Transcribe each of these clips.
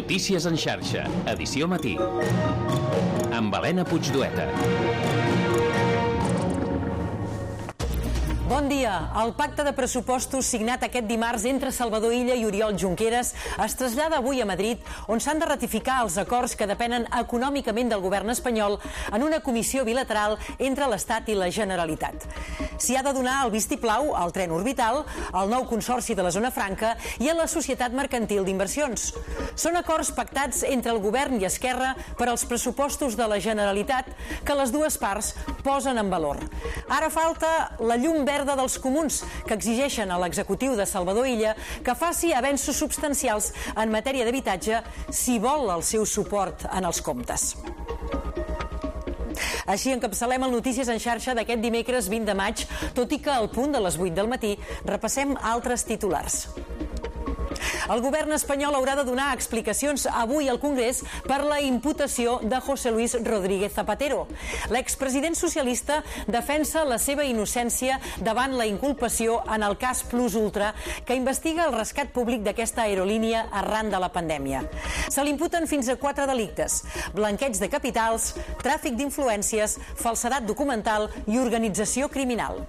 Notícies en xarxa, edició matí. Amb Helena Puigdueta. Bon dia. El pacte de pressupostos signat aquest dimarts entre Salvador Illa i Oriol Junqueras es trasllada avui a Madrid, on s'han de ratificar els acords que depenen econòmicament del govern espanyol en una comissió bilateral entre l'Estat i la Generalitat. S'hi ha de donar el vistiplau al tren orbital, al nou consorci de la Zona Franca i a la Societat Mercantil d'Inversions. Són acords pactats entre el govern i Esquerra per als pressupostos de la Generalitat que les dues parts posen en valor. Ara falta la llum verda dels comuns, que exigeixen a l'executiu de Salvador Illa que faci avenços substancials en matèria d'habitatge si vol el seu suport en els comptes. Així encapçalem el Notícies en xarxa d'aquest dimecres 20 de maig, tot i que al punt de les 8 del matí repassem altres titulars. El govern espanyol haurà de donar explicacions avui al Congrés per la imputació de José Luis Rodríguez Zapatero. L'expresident socialista defensa la seva innocència davant la inculpació en el cas Plus Ultra, que investiga el rescat públic d'aquesta aerolínia arran de la pandèmia. Se l'imputen fins a 4 delictes: blanqueig de capitals, tràfic d'influències, falsedat documental i organització criminal.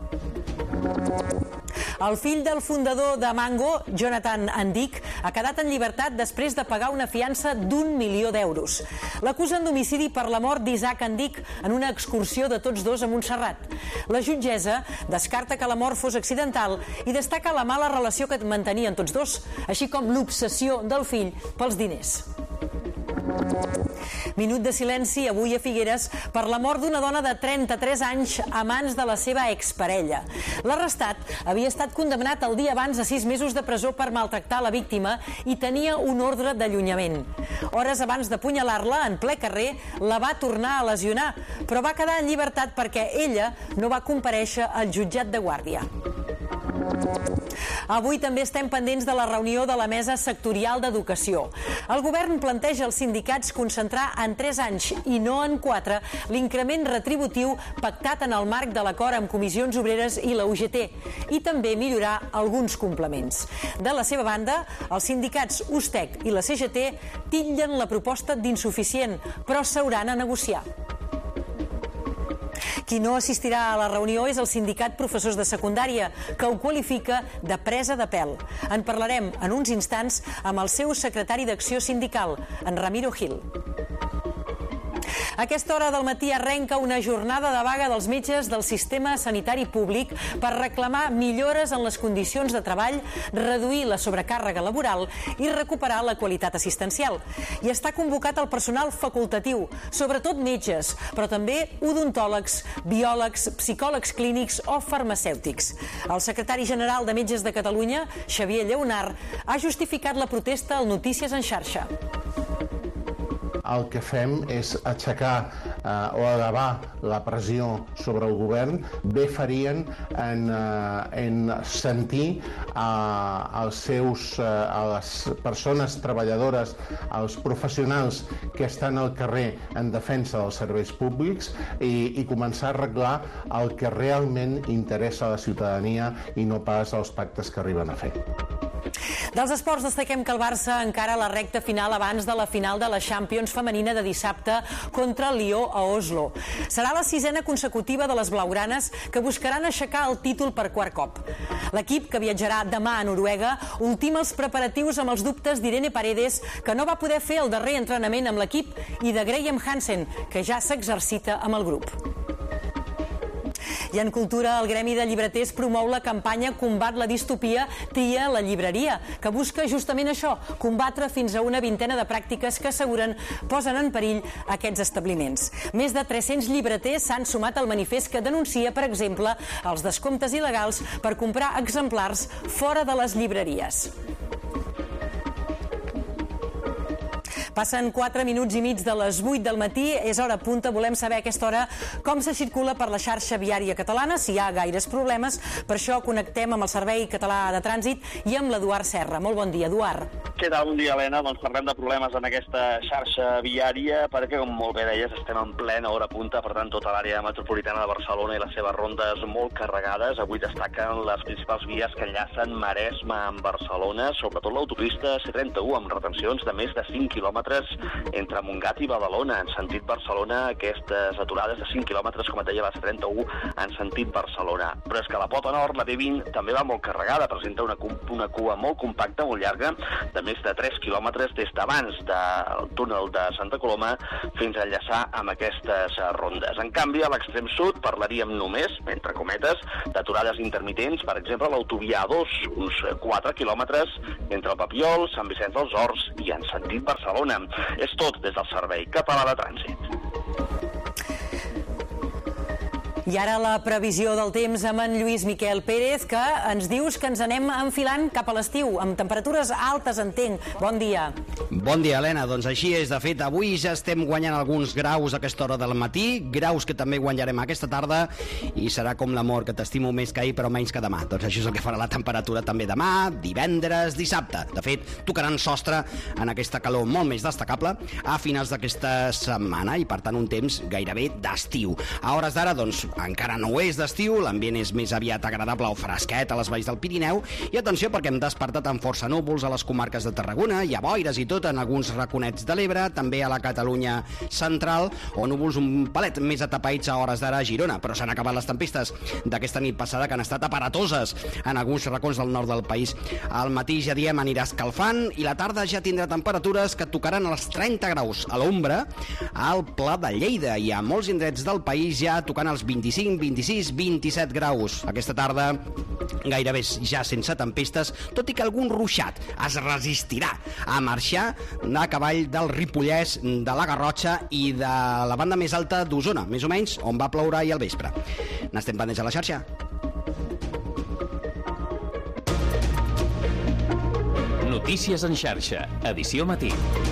El fill del fundador de Mango, Jonathan Andic, ha quedat en llibertat després de pagar una fiança d'1 milió d'euros. L'acusen d'homicidi per la mort d'Isaac Andic en una excursió de tots dos a Montserrat. La jutgessa descarta que la mort fos accidental i destaca la mala relació que mantenien tots dos, així com l'obsessió del fill pels diners. Minut de silenci avui a Figueres per la mort d'una dona de 33 anys a mans de la seva exparella. L'arrestat havia estat condemnat el dia abans a 6 mesos de presó per maltractar la víctima i tenia un ordre d'allunyament. Hores abans d'apunyalar-la, en ple carrer, la va tornar a lesionar, però va quedar en llibertat perquè ella no va comparèixer al jutjat de Guàrdia. Avui també estem pendents de la reunió de la Mesa Sectorial d'Educació. El govern planteja als sindicats concentrar en 3 anys i no en 4 l'increment retributiu pactat en el marc de l'acord amb Comissions Obreres i la UGT i també millorar alguns complements. De la seva banda, els sindicats USTEC i la CGT titllen la proposta d'insuficient, però s'hauran a negociar. Qui no assistirà a la reunió és el sindicat Professors de Secundària, que ho qualifica de presa de pèl. En parlarem en uns instants amb el seu secretari d'Acció Sindical, en Ramiro Gil. A aquesta hora del matí arrenca una jornada de vaga dels metges del sistema sanitari públic per reclamar millores en les condicions de treball, reduir la sobrecàrrega laboral i recuperar la qualitat assistencial. I està convocat el personal facultatiu, sobretot metges, però també odontòlegs, biòlegs, psicòlegs clínics o farmacèutics. El secretari general de Metges de Catalunya, Xavier Lleonart, ha justificat la protesta al Notícies en xarxa. El que fem és aixecar o elevar la pressió sobre el govern. Bé farien en sentir a les persones treballadores, als professionals que estan al carrer en defensa dels serveis públics i començar a arreglar el que realment interessa a la ciutadania i no pas els pactes que arriben a fer. Dels esports destaquem que el Barça encara la recta final abans de la final de la Champions femenina de dissabte contra el Lió a Oslo. Serà la 6ª consecutiva de les blaugranes que buscaran aixecar el títol per quart cop. L'equip, que viatjarà demà a Noruega, ultima els preparatius amb els dubtes d'Irene Paredes, que no va poder fer el darrer entrenament amb l'equip, i de Graham Hansen, que ja s'exercita amb el grup. I en cultura, el Gremi de Llibreters promou la campanya Combat la distopia, tria la llibreria, que busca justament això, combatre fins a una vintena de pràctiques que asseguren posen en perill aquests establiments. Més de 300 llibreters s'han sumat al manifest que denuncia, per exemple, els descomptes il·legals per comprar exemplars fora de les llibreries. Passen 4 minuts i mig de les 8 del matí, és hora punta, volem saber a aquesta hora com se circula per la xarxa viària catalana, si hi ha gaires problemes. Per això connectem amb el Servei Català de Trànsit i amb l'Eduard Serra. Molt bon dia, Eduard. Què tal? Bon dia, Helena. Doncs parlem de problemes en aquesta xarxa viària perquè, com molt bé deies, estem en plena hora punta, per tant, tota l'àrea metropolitana de Barcelona i les seves rondes molt carregades. Avui destaquen les principals vies que enllacen Maresme amb Barcelona, sobretot l'autopista C31, amb retencions de més de 5 quilòmetres entre Montgat i Badalona. En sentit Barcelona, aquestes aturades de 5 quilòmetres, com et deia, la C31 en sentit Barcelona. Però és que la pota nord, la B20, també va molt carregada, presenta una cua molt compacta, molt llarga, de més de 3 quilòmetres des d'abans del túnel de Santa Coloma fins a enllaçar amb aquestes rondes. En canvi, a l'extrem sud parlaríem només, entre cometes, d'aturades intermitents, per exemple, l'autovia A2, uns 4 quilòmetres entre el Papiol, Sant Vicenç dels Horts i en sentit Barcelona. És tot des del Servei Català de Trànsit. I ara la previsió del temps amb en Lluís Miquel Pérez, que ens dius que ens anem enfilant cap a l'estiu, amb temperatures altes, entenc. Bon dia. Bon dia, Helena. Doncs així és. De fet, avui ja estem guanyant alguns graus a aquesta hora del matí, graus que també guanyarem aquesta tarda, i serà com l'amor, que t'estimo més que ahir, però menys que demà. Doncs això és el que farà la temperatura també demà, divendres, dissabte. De fet, tocaran sostre en aquesta calor molt més destacable a finals d'aquesta setmana, i per tant un temps gairebé d'estiu. A hores d'ara, doncs, encara no és d'estiu, l'ambient és més aviat agradable o fresquet a les valls del Pirineu, i atenció perquè hem despertat amb força núvols a les comarques de Tarragona, hi ha boires i tot en alguns raconets de l'Ebre, també a la Catalunya central, o núvols un palet més atapeïts a hores d'ara a Girona, però s'han acabat les tempestes d'aquesta nit passada, que han estat aparatoses en alguns racons del nord del país. Al matí, ja diem, anirà escalfant, i la tarda ja tindrà temperatures que tocaran els 30 graus a l'ombra al Pla de Lleida, i a molts indrets del país ja tocant els 25, 26, 27 graus. Aquesta tarda gairebé ja sense tempestes, tot i que algun ruixat es resistirà a marxar a cavall del Ripollès, de la Garrotxa i de la banda més alta d'Osona, més o menys, on va ploure ahir al vespre. N'estem pendents a la xarxa. Notícies en xarxa, edició matí.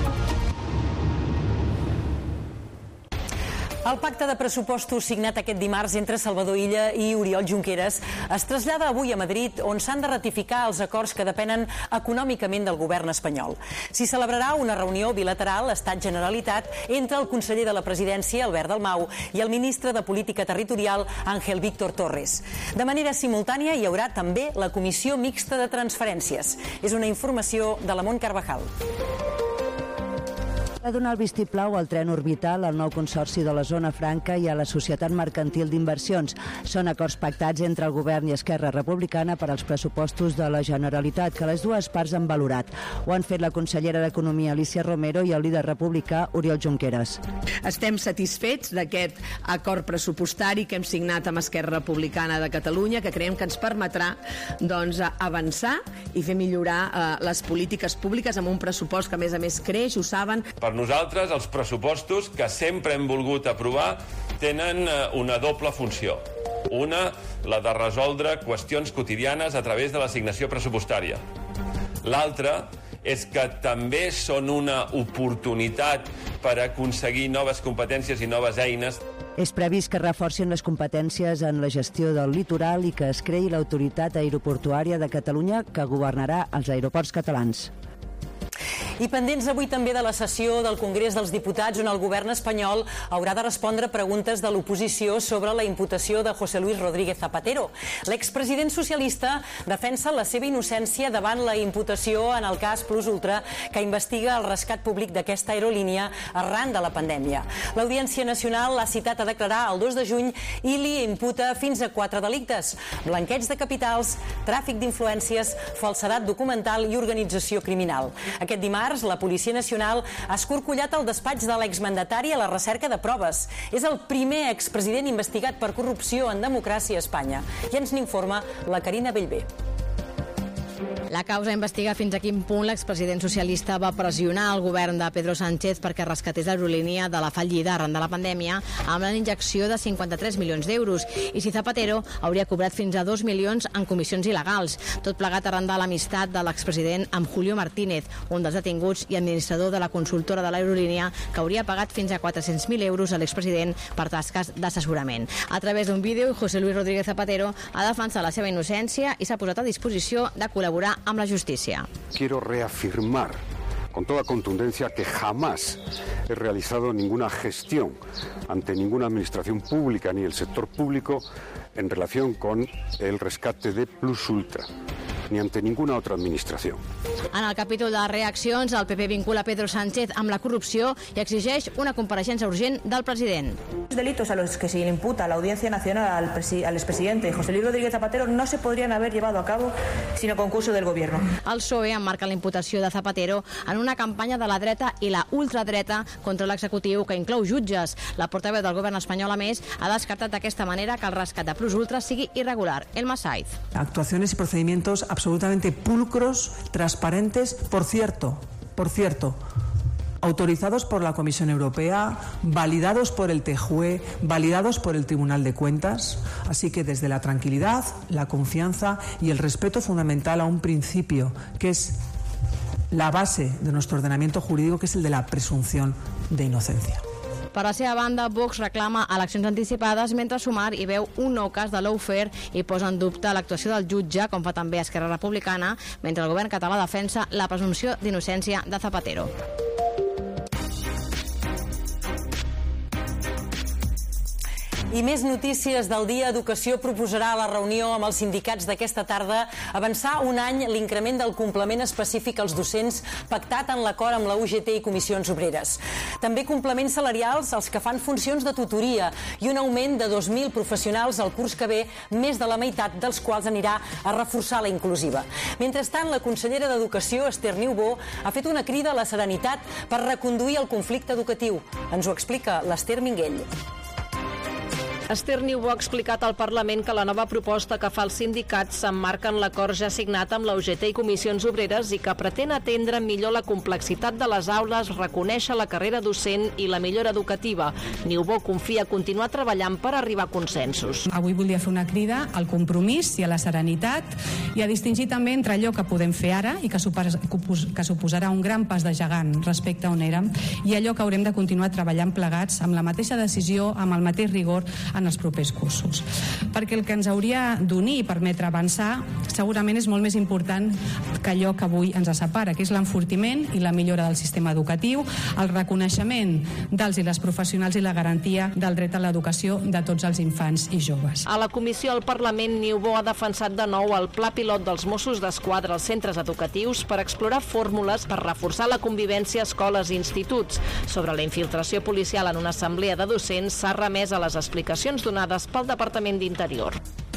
El pacte de pressupostos signat aquest dimarts entre Salvador Illa i Oriol Junqueras es trasllada avui a Madrid, on s'han de ratificar els acords que depenen econòmicament del govern espanyol. S'hi celebrarà una reunió bilateral Estat-Generalitat entre el conseller de la Presidència, Albert Dalmau, i el ministre de Política Territorial, Ángel Víctor Torres. De manera simultània hi haurà també la Comissió Mixta de Transferències. És una informació de la Mont Carvajal. Va donar el vistiplau al tren orbital, al nou consorci de la Zona Franca i a la Societat Mercantil d'Inversions. Són acords pactats entre el govern i Esquerra Republicana per als pressupostos de la Generalitat, que les dues parts han valorat. Ho han fet la consellera d'Economia, Alicia Romero, i el líder republicà, Oriol Junqueras. Estem satisfets d'aquest acord pressupostari que hem signat amb Esquerra Republicana de Catalunya, que creiem que ens permetrà avançar i fer millorar les polítiques públiques amb un pressupost que, a més, creix, ho saben. Per nosaltres, els pressupostos que sempre hem volgut aprovar tenen una doble funció. Una, la de resoldre qüestions quotidianes a través de l'assignació pressupostària. L'altra és que també són una oportunitat per aconseguir noves competències i noves eines. És previst que reforcin les competències en la gestió del litoral i que es creï l'Autoritat Aeroportuària de Catalunya, que governarà els aeroports catalans. I pendents avui també de la sessió del Congrés dels Diputats, on el govern espanyol haurà de respondre preguntes de l'oposició sobre la imputació de José Luis Rodríguez Zapatero. L'expresident socialista defensa la seva innocència davant la imputació en el cas Plus Ultra, que investiga el rescat públic d'aquesta aerolínia arran de la pandèmia. l'Audiència Nacional l'ha citat a declarar el 2 de juny i li imputa fins a 4 delictes: blanqueig de capitals, tràfic d'influències, falsedat documental i organització criminal. Aquest dimarts, la Policia Nacional ha escorcollat el despatx de l'exmandatari a la recerca de proves. És el primer expresident investigat per corrupció en democràcia a Espanya. I ens n'informa la Carina Bellver. La causa investiga fins a quin punt l'expresident socialista va pressionar el govern de Pedro Sánchez perquè rescatés l'aerolínia de la fallida arran de la pandèmia amb la injecció de 53 milions d'euros i si Zapatero hauria cobrat fins a 2 milions en comissions il·legals. Tot plegat arran de l'amistat de l'expresident amb Julio Martínez, un dels detinguts i administrador de la consultora de l'aerolínia, que hauria pagat fins a 400.000 euros a l'expresident per tasques d'assessorament. A través d'un vídeo, José Luis Rodríguez Zapatero ha defensat la seva innocència i s'ha posat a disposició de col·laborar amb la justícia. Quiero reafirmar con toda contundencia que jamás he realizado ninguna gestión ante ninguna administración pública ni el sector público en relación con el rescate de Plus Ultra, ni ante ninguna otra administración. En el capítol de reaccions, el PP vincula Pedro Sánchez amb la corrupció i exigeix una compareixença urgent del president. Los delitos a los que se le imputa la Audiencia Nacional al expresidente José Luis Rodríguez Zapatero no se podrían haber llevado a cabo sin el concurso del gobierno. El PSOE emmarca la imputació de Zapatero en una campanya de la dreta i la ultradreta contra l'executiu que inclou jutges. La portaveu del govern espanyol, a més, ha descartat d'aquesta manera que el rescat de Plus Ultra sigui irregular. Elma Saiz. Actuaciones y procedimientos absolutamente pulcros, transparentes, por cierto, autorizados por la Comisión Europea, validados por el TJUE, validados por el Tribunal de Cuentas. Así que desde la tranquilidad, la confianza y el respeto fundamental a un principio que es la base de nuestro ordenamiento jurídico, que es el de la presunción de inocencia. Per la seva banda, Vox reclama eleccions anticipades, mentre Sumar hi veu un nou cas de lawfare i posa en dubte l'actuació del jutge, com fa també Esquerra Republicana, mentre el govern català defensa la presumpció d'innocència de Zapatero. I més notícies del dia. Educació proposarà a la reunió amb els sindicats d'aquesta tarda avançar un any l'increment del complement específic als docents pactat en l'acord amb la UGT i comissions obreres. També complements salarials als que fan funcions de tutoria i un augment de 2.000 professionals al curs que ve, més de la meitat dels quals anirà a reforçar la inclusiva. Mentrestant, la consellera d'Educació, Esther Niubó, ha fet una crida a la serenitat per reconduir el conflicte educatiu. Ens ho explica l'Esther Minguell. Esther Niubó ha explicat al Parlament que la nova proposta que fa els sindicats s'emmarca en l'acord ja signat amb la UGT i comissions obreres i que pretén atendre millor la complexitat de les aules, reconèixer la carrera docent i la millora educativa. Niubó confia continuar treballant per arribar a consensos. Avui volia fer una crida al compromís i a la serenitat i a distingir també entre allò que podem fer ara i que suposarà un gran pas de gegant respecte a on érem i allò que haurem de continuar treballant plegats amb la mateixa decisió, amb el mateix rigor en els propers cursos. Perquè el que ens hauria d'unir i permetre avançar segurament és molt més important que allò que avui ens separa, que és l'enfortiment i la millora del sistema educatiu, el reconeixement dels i les professionals i la garantia del dret a l'educació de tots els infants i joves. A la comissió al Parlament, Niubó ha defensat de nou el pla pilot dels Mossos d'Esquadra als centres educatius per explorar fórmules per reforçar la convivència a escoles i instituts. Sobre la infiltració policial en una assemblea de docents s'ha remès a les explicacions donades pel Departament d'Interior.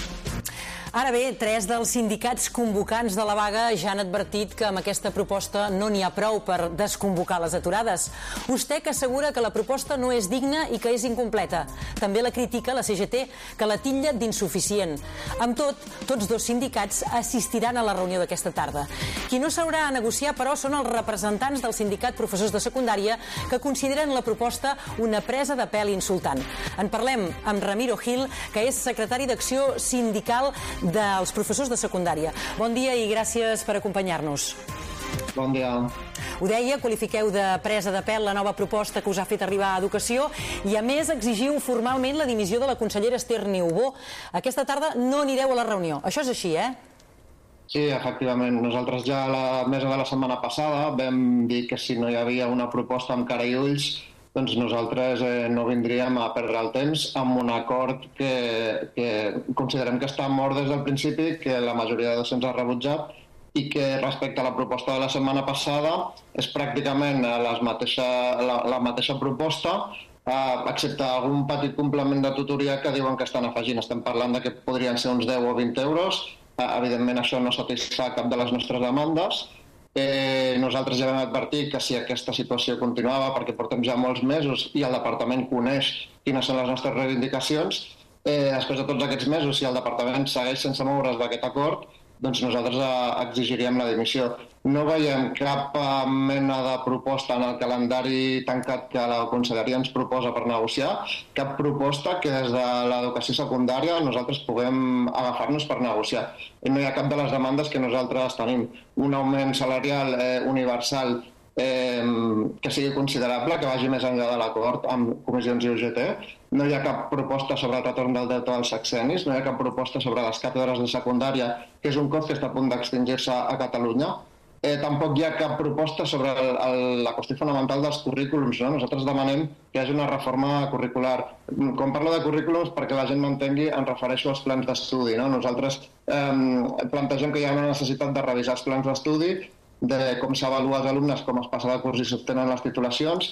Ara bé, 3 dels sindicats convocants de la vaga ja han advertit que amb aquesta proposta no n'hi ha prou per desconvocar les aturades. USTEC assegura que la proposta no és digna i que és incompleta. També la critica la CGT, que la titlla d'insuficient. Amb tot, tots dos sindicats assistiran a la reunió d'aquesta tarda. Qui no s'haurà a negociar, però, són els representants del sindicat professors de secundària que consideren la proposta una presa de pèl insultant. En parlem amb Ramiro Gil, que és secretari d'Acció Sindical dels professors de secundària. Bon dia i gràcies per acompanyar-nos. Bon dia. Ho deia, qualifiqueu de presa de pèl la nova proposta que us ha fet arribar a Educació i, a més, exigiu formalment la dimissió de la consellera Esther Niubó. Aquesta tarda no anireu a la reunió. Això és així, eh? Sí, efectivament. Nosaltres ja a la mesa de la setmana passada vam dir que si no hi havia una proposta amb cara i ulls, doncs nosaltres no vindríem a perdre el temps amb un acord que considerem que està mort des del principi, que la majoria de docents ha rebutjat i que respecte a la proposta de la setmana passada és pràcticament la mateixa proposta, excepte algun petit complement de tutoria que diuen que estan afegint. Estem parlant de que podrien ser uns 10 o 20 euros. Evidentment això no satisfà cap de les nostres demandes. Nosaltres ja vam advertir que si aquesta situació continuava, perquè portem ja molts mesos i el departament coneix quines són les nostres reivindicacions, després de tots aquests mesos, si el departament segueix sense moure's d'aquest acord, doncs nosaltres exigiríem la dimissió. No veiem cap mena de proposta en el calendari tancat que la conselleria ens proposa per negociar, cap proposta que des de l'educació secundària nosaltres puguem agafar-nos per negociar. No hi ha cap de les demandes que nosaltres tenim. Un augment salarial universal que sigui considerable, que vagi més enllà de l'acord amb comissions i UGT, no hi ha cap proposta sobre el retorn del deute dels sexennis, no hi ha cap proposta sobre les càtedres de secundària, que és un cost que està a punt d'extingir-se a Catalunya. Tampoc hi ha cap proposta sobre la qüestió fonamental dels currículums. Nosaltres demanem que hi hagi una reforma curricular. Quan parlo de currículums, perquè la gent m'entengui, em refereixo als plans d'estudi. Nosaltres plantegem que hi ha una necessitat de revisar els plans d'estudi, de com s'avalua els alumnes, com es passa de curs i s'obtenen les titulacions.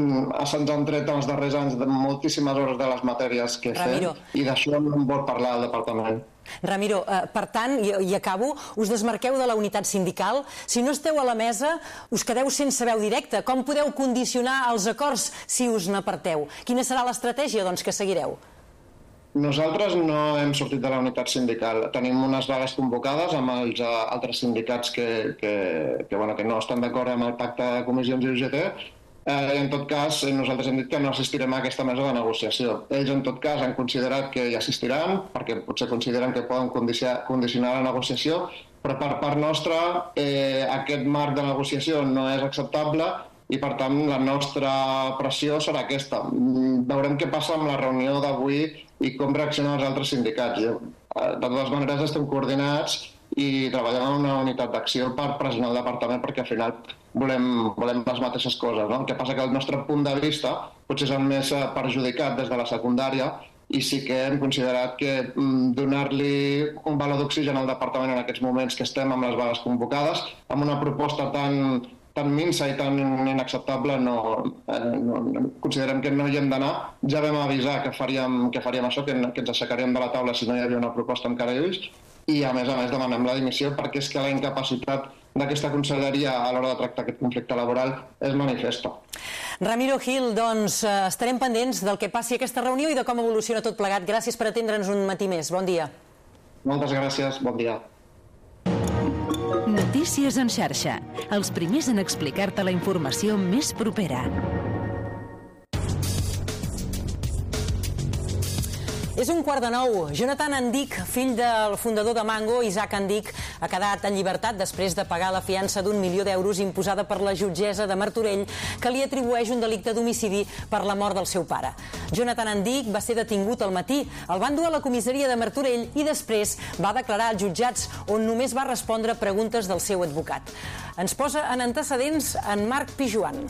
Se'ns han tret els darrers anys de moltíssimes hores de les matèries que fem i d'això no en vol parlar el departament. Ramiro, per tant, i acabo, us desmarqueu de la unitat sindical. Si no esteu a la mesa, us quedeu sense veu directa. Com podeu condicionar els acords si us n'aparteu? Quina serà l'estratègia que seguireu? Nosaltres no hem sortit de la unitat sindical. Tenim unes vagues convocades amb els altres sindicats que no estan d'acord amb el pacte de comissions i UGT. En tot cas, nosaltres hem dit que no assistirem a aquesta mesa de negociació. Ells, en tot cas, han considerat que hi assistiran, perquè potser consideren que poden condicionar la negociació, però per part nostra aquest marc de negociació no és acceptable i, per tant, la nostra pressió serà aquesta. Veurem què passa amb la reunió d'avui i com reaccionen els altres sindicats. De totes maneres, estem coordinats i treballem en una unitat d'acció per pressionar el departament perquè al final volem les mateixes coses. El que passa que el nostre punt de vista potser és el més perjudicat des de la secundària i sí que hem considerat que donar-li un valor d'oxigen al departament en aquests moments que estem amb les vagues convocades, amb una proposta tan minsa i tan inacceptable, considerem que no hi hem d'anar. Ja vam avisar que faríem això, que ens aixecaríem de la taula si no hi havia una proposta amb cara i ulls, i a més demanem la dimissió perquè és que la incapacitat d'aquesta conselleria a l'hora de tractar aquest conflicte laboral és manifesta. Ramiro Gil, doncs estarem pendents del que passi a aquesta reunió i de com evoluciona tot plegat. Gràcies per atendre'ns un matí més. Bon dia. Moltes gràcies. Bon dia. Notícies en xarxa. Els primers en explicar-te la informació més propera. És 8:45. Jonathan Andic, fill del fundador de Mango, Isaac Andic, ha quedat en llibertat després de pagar la fiança d'1 milió d'euros imposada per la jutgessa de Martorell, que li atribueix un delicte d'homicidi per la mort del seu pare. Jonathan Andic va ser detingut al matí, el van dur a la comissaria de Martorell i després va declarar als jutjats, on només va respondre preguntes del seu advocat. Ens posa en antecedents en Marc Pijuan.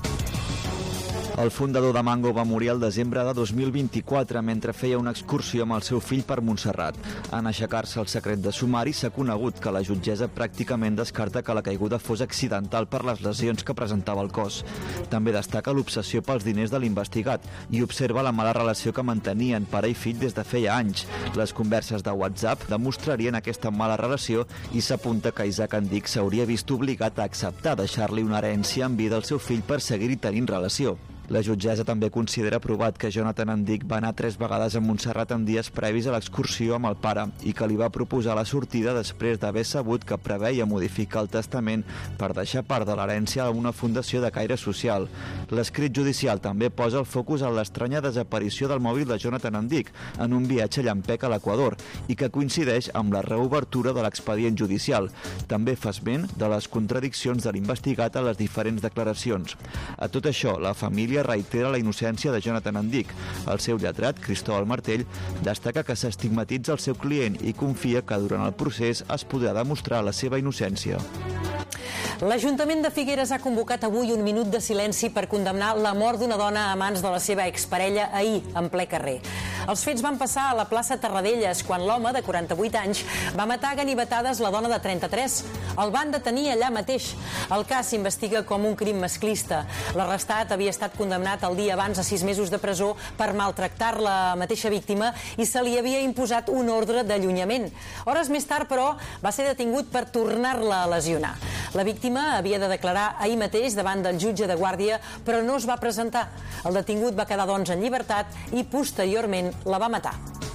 El fundador de Mango va morir al desembre de 2024 mentre feia una excursió amb el seu fill per Montserrat. En aixecar-se el secret de sumari s'ha conegut que la jutgessa pràcticament descarta que la caiguda fos accidental per les lesions que presentava el cos. També destaca l'obsessió pels diners de l'investigat i observa la mala relació que mantenien pare i fill des de feia anys. Les converses de WhatsApp demostrarien aquesta mala relació i s'apunta que Isaac Andic s'hauria vist obligat a acceptar deixar-li una herència en vida al seu fill per seguir-hi tenint relació. La jutgessa també considera provat que Jonathan Andic va anar 3 vegades a Montserrat en dies previs a l'excursió amb el pare i que li va proposar la sortida després d'haver sabut que preveia modificar el testament per deixar part de l'herència a una fundació de caire social. L'escrit judicial també posa el focus en l'estranya desaparició del mòbil de Jonathan Andic en un viatge llampec a l'Equador i que coincideix amb la reobertura de l'expedient judicial. També fa esment de les contradiccions de l'investigat a les diferents declaracions. A tot això, la família reitera la innocència de Jonathan Andic. El seu lletrat, Cristóbal Martell, destaca que s'estigmatitza el seu client i confia que durant el procés es podrà demostrar la seva innocència. L'Ajuntament de Figueres ha convocat avui un minut de silenci per condemnar la mort d'una dona a mans de la seva exparella ahir, en ple carrer. Els fets van passar a la plaça Tarradellas, quan l'home, de 48 anys, va matar a ganivetades la dona de 33. El van detenir allà mateix. El cas s'investiga com un crim masclista. L'arrestat havia estat condemnat el dia abans a 6 mesos de presó per maltractar la mateixa víctima i se li havia imposat un ordre d'allunyament. Hores més tard, però, va ser detingut per tornar-la a lesionar. La víctima havia de declarar ahir mateix davant del jutge de guàrdia, però no es va presentar. El detingut va quedar, doncs, en llibertat i posteriorment la va matar.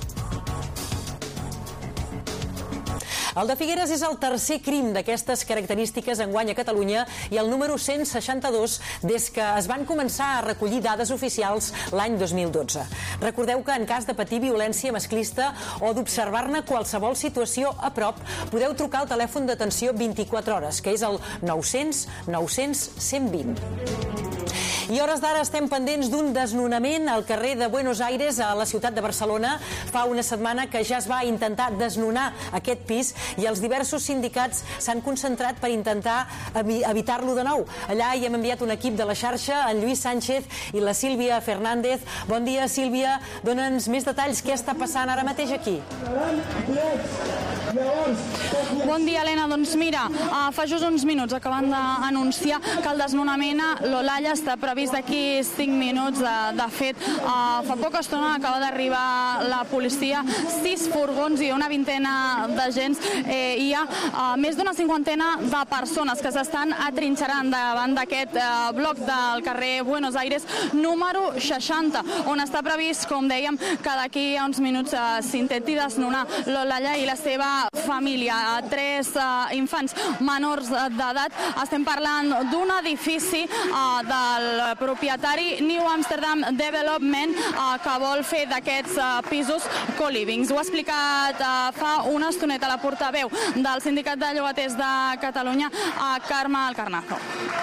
El de Figueres és el tercer crim d'aquestes característiques enguany a Catalunya i el número 162 des que es van començar a recollir dades oficials l'any 2012. Recordeu que en cas de patir violència masclista o d'observar-ne qualsevol situació a prop, podeu trucar al telèfon d'atenció 24 hores, que és el 900 900 120. I a hores d'ara estem pendents d'un desnonament al carrer de Buenos Aires, a la ciutat de Barcelona. Fa una setmana que ja es va intentar desnonar aquest pis i els diversos sindicats s'han concentrat per intentar evitar-lo de nou. Allà hi hem enviat un equip de la xarxa, en Lluís Sánchez i la Sílvia Fernández. Bon dia, Sílvia. Dóna'ns més detalls. Què està passant ara mateix aquí? Bon dia, Helena. Doncs mira, fa just uns minuts acaben d'anunciar que el desnonament a l'Olalla està previst d'aquí 5 minuts. De fet, fa poca estona acaba d'arribar la policia, 6 furgons i una vintena d'agents. Hi ha més d'una cinquantena de persones que s'estan atrinxerant davant d'aquest bloc del carrer Buenos Aires número 60, on està previst, com dèiem, que d'aquí a uns minuts s'intenti desnonar l'Olalla i la seva família. 3 infants menors d'edat. Estem parlant d'un edifici del propietari New Amsterdam Development que vol fer d'aquests pisos co-livings. Ho ha explicat fa una estoneta la portaveu del Sindicat de Llogaters de Catalunya, Carme Alcarnazo.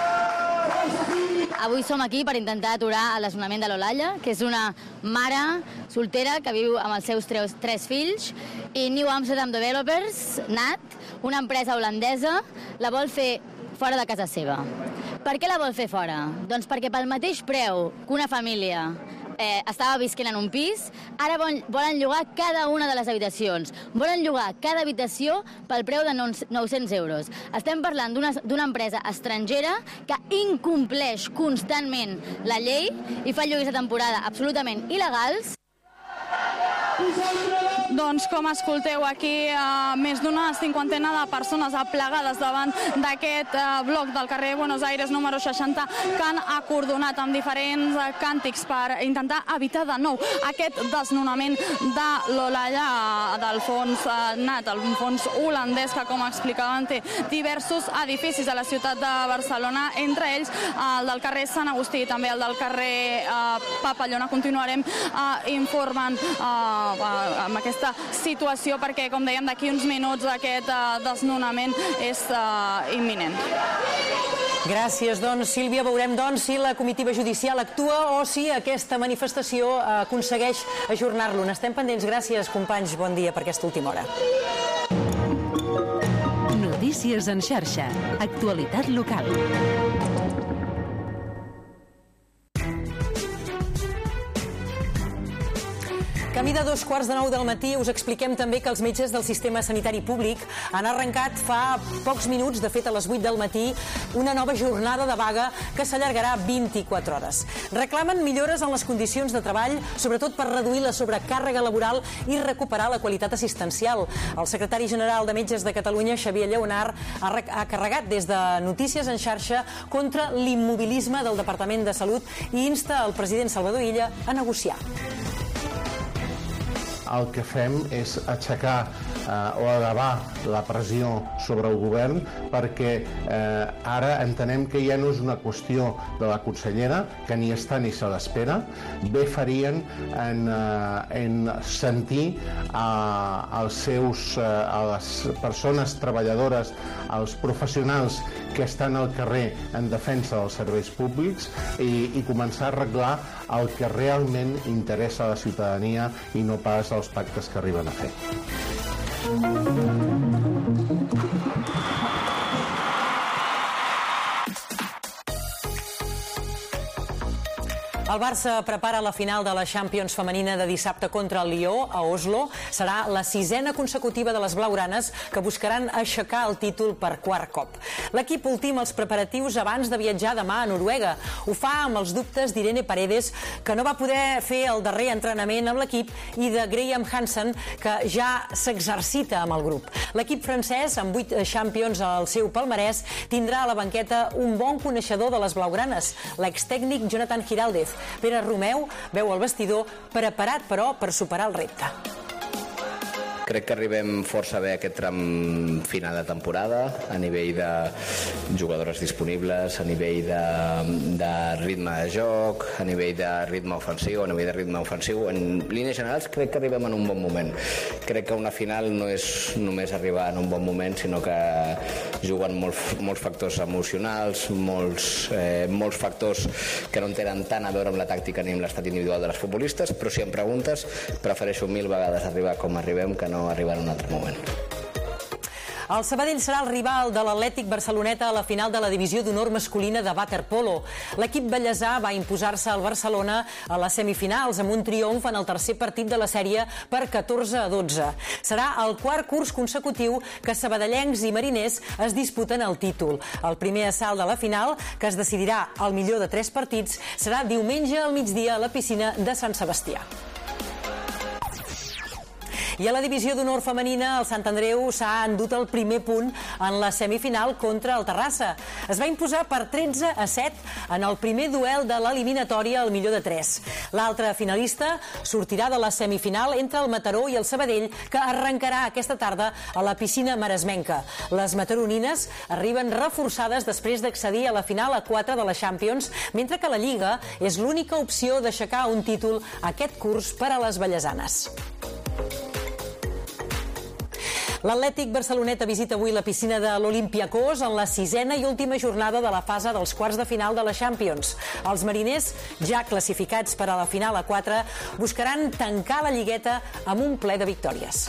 Avui som aquí per intentar aturar el desnonament de l'Olalla, que és una mare soltera que viu amb els seus 3 fills, i New Amsterdam Developers, NAT, una empresa holandesa, la vol fer fora de casa seva. Per què la vol fer fora? Doncs perquè pel mateix preu que una família estava visquent en un pis, ara volen llogar cada una de les habitacions. Volen llogar cada habitació pel preu de 900 euros. Estem parlant d'una empresa estrangera que incompleix constantment la llei i fa lloguers de temporada absolutament il·legals. Doncs com escolteu aquí, més d'una cinquantena de persones aplegades davant d'aquest bloc del carrer Buenos Aires número 60 que han acordonat amb diferents càntics per intentar evitar de nou aquest desnonament de l'Olalla, del fons NAT, el fons holandès que, com explicaven, té diversos edificis a la ciutat de Barcelona, entre ells el del carrer Sant Agustí i també el del carrer Papallona. Continuarem informant amb aquesta situació perquè, com dèiem, d'aquí uns minuts aquest desnonament és imminent. Gràcies, doncs, Sílvia. Veurem, doncs, si la comitiva judicial actua o si aquesta manifestació aconsegueix ajornar-lo. N'estem pendents. Gràcies, companys. Bon dia per aquesta última hora. Notícies en xarxa. Actualitat local. Camí de 2:15 del matí us expliquem també que els metges del sistema sanitari públic han arrencat fa pocs minuts, de fet a les 8 del matí, una nova jornada de vaga que s'allargarà 24 hores. Reclamen millores en les condicions de treball, sobretot per reduir la sobrecàrrega laboral i recuperar la qualitat assistencial. El secretari general de Metges de Catalunya, Xavier Lleonart, ha carregat des de Notícies en xarxa contra l'immobilisme del Departament de Salut i insta el president Salvador Illa a negociar. El que fem és aixecar o elevar la pressió sobre el govern perquè ara entenem que ja no és una qüestió de la consellera, que ni està ni se l'espera. Bé farien en sentir a les persones treballadores, als professionals que estan al carrer en defensa dels serveis públics i començar a arreglar el que realment interessa a la ciutadania i no pas els pactes que arriben a fer. El Barça prepara la final de la Champions femenina de dissabte contra el Lió a Oslo. Serà la 6a consecutiva de les blaugranes que buscaran aixecar el títol per quart cop. L'equip ultima els preparatius abans de viatjar demà a Noruega. Ho fa amb els dubtes d'Irene Paredes, que no va poder fer el darrer entrenament amb l'equip, i de Graham Hansen, que ja s'exercita amb el grup. L'equip francès, amb 8 Champions al seu palmarès, tindrà a la banqueta un bon coneixedor de les blaugranes, l'extècnic Jonathan Giraldez. Pere Romeu veu el vestidor preparat, però, per superar el repte. Crec que arribem força bé a aquest tram final de temporada, a nivell de jugadores disponibles, a nivell de ritme de joc, a nivell de ritme ofensiu, En línies generals crec que arribem en un bon moment. Crec que una final no és només arribar en un bon moment, sinó que juguen molts factors emocionals, molts factors que no tenen tant a veure amb la tàctica ni amb l'estat individual de les futbolistes, però si em preguntes, prefereixo 1000 vegades arribar com arribem que no arribar en un altre moment. El Sabadell serà el rival de l'Atlètic Barceloneta a la final de la divisió d'honor masculina de waterpolo. L'equip bellesà va imposar-se al Barcelona a les semifinals amb un triomf en el tercer partit de la sèrie per 14-12. Serà el quart curs consecutiu que sabadellencs i mariners es disputen el títol. El primer assalt de la final, que es decidirà al millor de 3 partits, serà diumenge al migdia a la piscina de Sant Sebastià. I a la divisió d'honor femenina, el Sant Andreu s'ha endut el primer punt en la semifinal contra el Terrassa. Es va imposar per 13-7 en el primer duel de l'eliminatòria al millor de 3. L'altre finalista sortirà de la semifinal entre el Mataró i el Sabadell, que arrencarà aquesta tarda a la piscina maresmenca. Les mataronines arriben reforçades després d'accedir a la final a 4 de la Champions, mentre que la Lliga és l'única opció d'aixecar un títol aquest curs per a les bellesanes. L'Atlètic Barceloneta visita avui la piscina de l'Olympiacos en la 6a i última jornada de la fase dels quarts de final de la Champions. Els mariners, ja classificats per a la final a 4, buscaran tancar la lligueta amb un ple de victòries.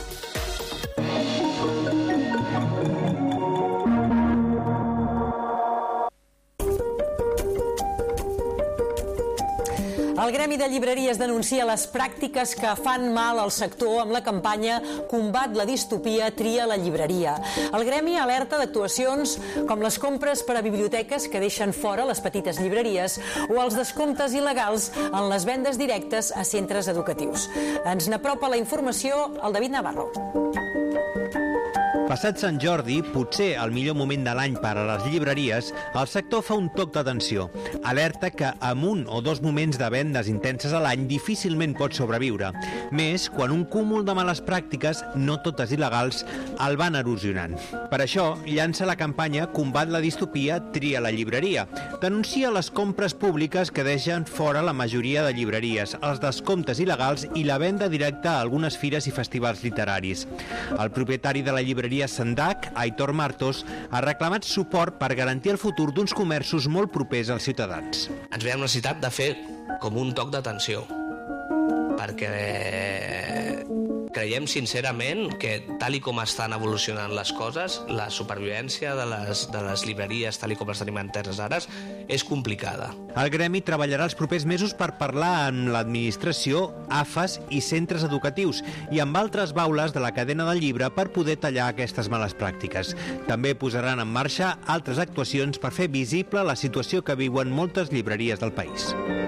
El Gremi de Llibreries denuncia les pràctiques que fan mal al sector amb la campanya Combat la distopia, tria la llibreria. El Gremi alerta d'actuacions com les compres per a biblioteques que deixen fora les petites llibreries o els descomptes il·legals en les vendes directes a centres educatius. Ens n'apropa la informació el David Navarro. Passat Sant Jordi, potser el millor moment de l'any per a les llibreries, el sector fa un toc d'atenció. Alerta que amb 1 o 2 moments de vendes intenses a l'any difícilment pot sobreviure. Més quan un cúmul de males pràctiques, no totes il·legals, el van erosionant. Per això, llança la campanya Combat la distopia, tria la llibreria. Denuncia les compres públiques que deixen fora la majoria de llibreries, els descomptes il·legals i la venda directa a algunes fires i festivals literaris. El propietari de la llibreria Sandac, Aitor Martos, ha reclamat suport per garantir el futur d'uns comerços molt propers als ciutadans. Ens veiem necessitat de fer com un toc d'atenció, perquè creiem sincerament que tal i com estan evolucionant les coses, la supervivència de les llibreries tal i com les tenim enteses ara és complicada. El gremi treballarà els propers mesos per parlar amb l'administració, AFAS i centres educatius i amb altres baules de la cadena del llibre per poder tallar aquestes males pràctiques. També posaran en marxa altres actuacions per fer visible la situació que viuen moltes llibreries del país.